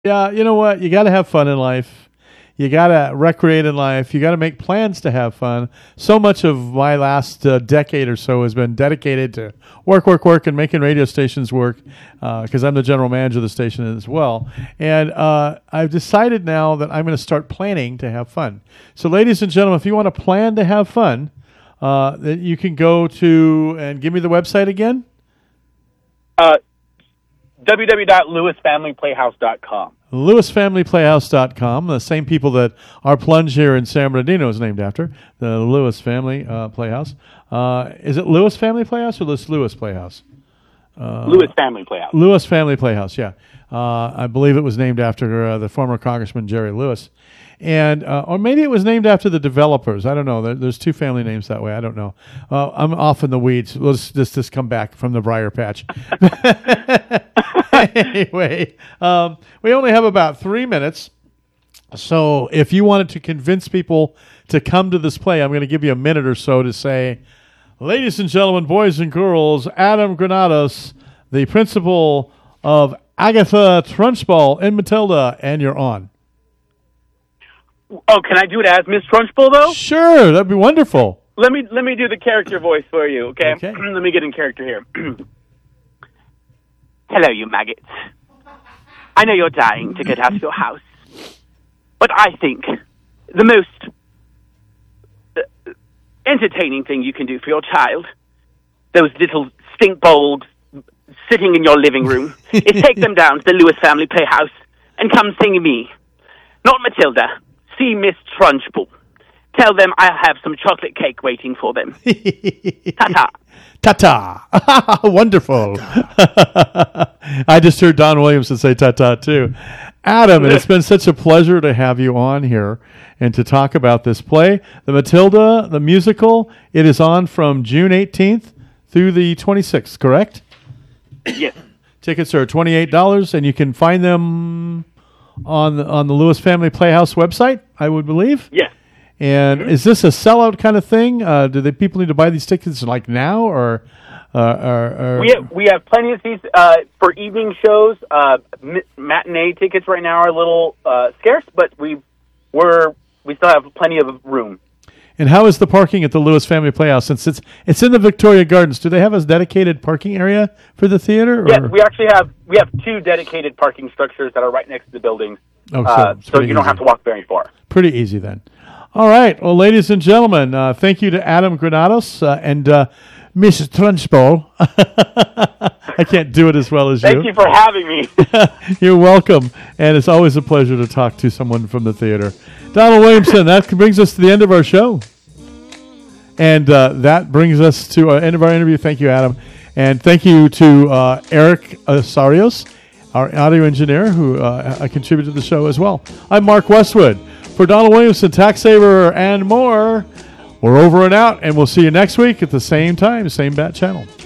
Yeah, you know what? You got to have fun in life. You got to recreate in life. You got to make plans to have fun. So much of my last decade or so has been dedicated to work, and making radio stations work because I'm the general manager of the station as well. And I've decided now that I'm going to start planning to have fun. So, ladies and gentlemen, if you want to plan to have fun, that you can go to, and give me the website again. www.lewisfamilyplayhouse.com. LewisFamilyPlayhouse.com, the same people that our plunge here in San Bernardino is named after, the Lewis Family Playhouse. Is it Lewis Family Playhouse or Lewis Playhouse? Lewis Family Playhouse. Lewis Family Playhouse, yeah. I believe it was named after the former Congressman Jerry Lewis. And or maybe it was named after the developers. I don't know. There's two family names that way. I don't know. I'm off in the weeds. Let's just come back from the briar patch. Anyway, we only have about 3 minutes. So if you wanted to convince people to come to this play, I'm going to give you a minute or so to say, ladies and gentlemen, boys and girls, Adam Granados, the principal of Agatha Trunchbull in Matilda, and you're on. Oh, can I do it as Miss Trunchbull, though? Sure, that'd be wonderful. Let me do the character voice for you, okay? Let me get in character here. Hello, you maggots. I know you're dying to get out of your house, but I think the most entertaining thing you can do for your child, those little stink bowls sitting in your living room, is take them down to the Lewis Family Playhouse and come sing me. Not Matilda. See Miss Trunchbull. Tell them I have some chocolate cake waiting for them. Ta-ta. Ta-ta. Wonderful. I just heard Don Williamson say ta-ta, too. Adam, it's been such a pleasure to have you on here and to talk about this play. The Matilda, the musical, it is on from June 18th through the 26th, correct? Yes. Tickets are $28, and you can find them on the Lewis Family Playhouse website, I would believe. Yes. And is this a sellout kind of thing? Do the people need to buy these tickets like now, or we have plenty of seats for evening shows. Matinee tickets right now are a little scarce, but we still have plenty of room. And how is the parking at the Lewis Family Playhouse? Since it's in the Victoria Gardens, do they have a dedicated parking area for the theater? Yes, we actually have two dedicated parking structures that are right next to the building. Oh, so you don't have to walk very far. Pretty easy then. All right. Well, ladies and gentlemen, thank you to Adam Granados and Miss Trunchbull. I can't do it as well as you. Thank you for having me. You're welcome. And it's always a pleasure to talk to someone from the theater. Donald Williamson, that brings us to the end of our show. And that brings us to the end of our interview. Thank you, Adam. And thank you to Eric Asarios, our audio engineer, who contributed to the show as well. I'm Mark Westwood. For Donald Williamson, Tax Saver, and more, we're over and out, and we'll see you next week at the same time, same bat channel.